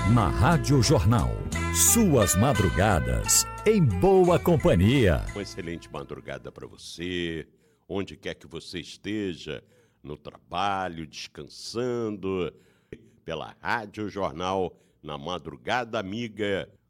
Na Rádio Jornal, suas madrugadas em boa companhia. Uma excelente madrugada para você, onde quer que você esteja, no trabalho, descansando, pela Rádio Jornal, na Madrugada Amiga,